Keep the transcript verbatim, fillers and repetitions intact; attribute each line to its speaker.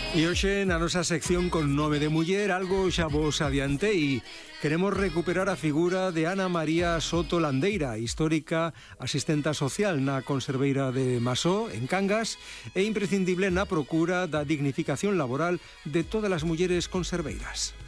Speaker 1: E hoxe na nosa sección con nome de muller algo xa vos adiantei. Queremos recuperar a figura de Ana María Soto Landeira, histórica asistenta social na conserveira de Masó, en Cangas, e imprescindible na procura da dignificación laboral de todas as mulleres conserveiras.